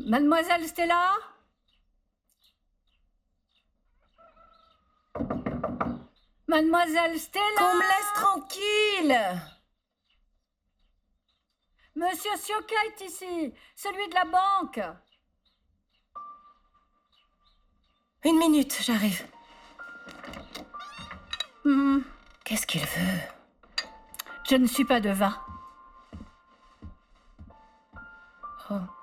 Mademoiselle Stella? Mademoiselle Stella? Qu'on me laisse tranquille! Monsieur Sioka est ici, celui de la banque. 1 minute, j'arrive. Hmm, Qu'est-ce qu'il veut? je ne suis pas devin. Oh.